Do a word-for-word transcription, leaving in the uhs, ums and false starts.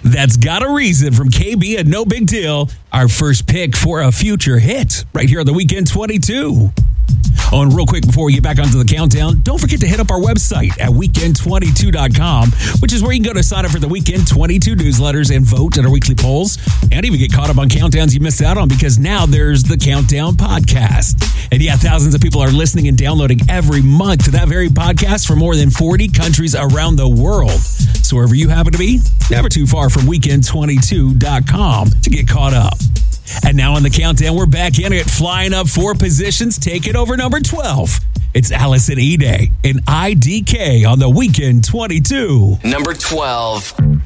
That's Got a Reason from K B and No Big Deal. Our first pick for a future hit right here on the Weekend twenty-two. Oh, and real quick before we get back onto the countdown, don't forget to hit up our website at weekend twenty-two dot com, which is where you can go to sign up for the Weekend twenty-two newsletters and vote at our weekly polls, and even get caught up on countdowns you missed out on, because now there's the Countdown Podcast. And yeah, thousands of people are listening and downloading every month to that very podcast from more than forty countries around the world. So wherever you happen to be, never too far from weekend twenty-two dot com to get caught up. And now on the countdown, we're back in it, flying up four positions, taking over number twelve. It's Allison Ede and I D K on the Weekend twenty-two. Number twelve.